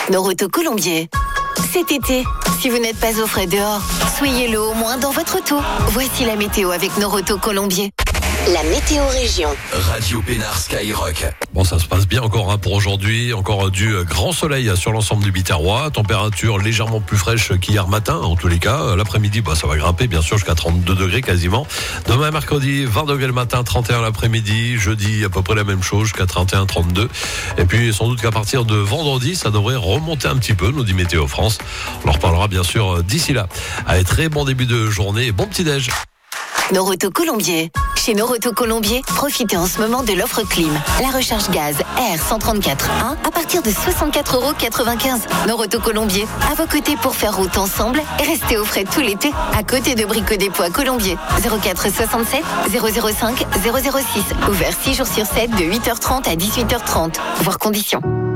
Noroto Colombier. Cet été, si vous n'êtes pas au frais dehors, soyez-le au moins dans votre auto. Voici la météo avec Noroto Colombier. La météo région. Radio Pénard Skyrock. Bon, ça se passe bien encore pour aujourd'hui. Encore du grand soleil sur l'ensemble du Biterrois. Température légèrement plus fraîche qu'hier matin. En tous les cas, l'après-midi, ça va grimper bien sûr jusqu'à 32 degrés quasiment. Demain, mercredi, 20 degrés le matin, 31 l'après-midi. Jeudi, à peu près la même chose, jusqu'à 31, 32. Et puis, sans doute qu'à partir de vendredi, ça devrait remonter un petit peu, nous dit Météo France. On en reparlera bien sûr d'ici là. Allez, très bon début de journée et bon petit-déj. Noroto Colombier. Chez Noroto Colombier, profitez en ce moment de l'offre clim. La recharge gaz R134.1 à partir de 64,95 €. Noroto Colombier, à vos côtés pour faire route ensemble et rester au frais tout l'été. À côté de Brico Dépôt Colombier. 04 67 005 006. Ouvert 6 jours sur 7 de 8h30 à 18h30. Voir conditions.